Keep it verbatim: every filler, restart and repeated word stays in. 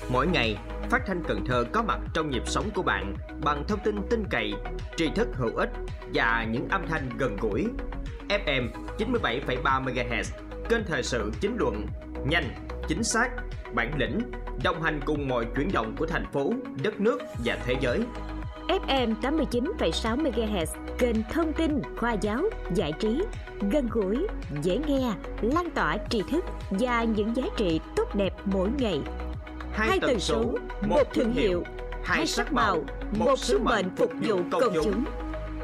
Mỗi ngày, Phát thanh Cần Thơ có mặt trong nhịp sống của bạn bằng thông tin tin cậy, tri thức hữu ích và những âm thanh gần gũi. ép em chín mươi bảy phẩy ba mê ga héc, kênh thời sự chính luận, nhanh, chính xác, bản lĩnh, đồng hành cùng mọi chuyển động của thành phố, đất nước và thế giới. ép em tám mươi chín phẩy sáu mê ga héc, kênh thông tin, khoa giáo, giải trí, gần gũi, dễ nghe, lan tỏa tri thức và những giá trị tốt đẹp mỗi ngày. Hai tần số, một thương hiệu, hai sắc màu, một sứ mệnh phục vụ công chúng.